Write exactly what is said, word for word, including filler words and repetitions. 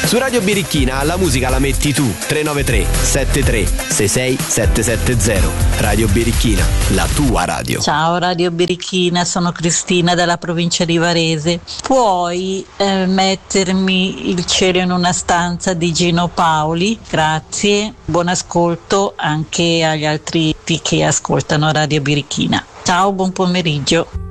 Su Radio Birichina la musica la metti tu. tre nove tre sette tre sei sei sette sette zero. Radio Birichina, la tua radio. Ciao Radio Birichina, sono Cristina dalla provincia di Varese. Puoi eh, mettermi Il cielo in una stanza di Gino Paoli? Grazie. Buon ascolto anche agli altri che ascoltano Radio Birichina. Ciao, buon pomeriggio.